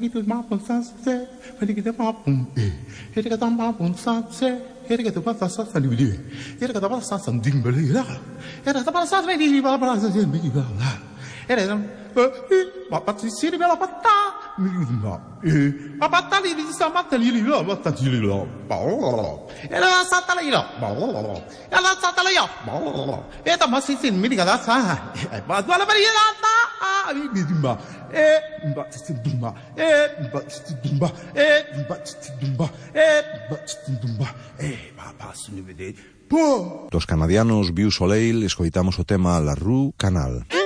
Los canadianos Vieux Soleil escoitamos o tema La Rue Canal.